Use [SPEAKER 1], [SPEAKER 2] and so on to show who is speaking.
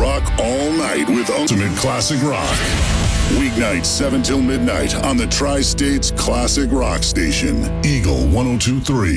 [SPEAKER 1] rock all night with Ultimate Classic Rock. Weeknights 7 till midnight on the Tri-States Classic Rock Station, Eagle 102.3.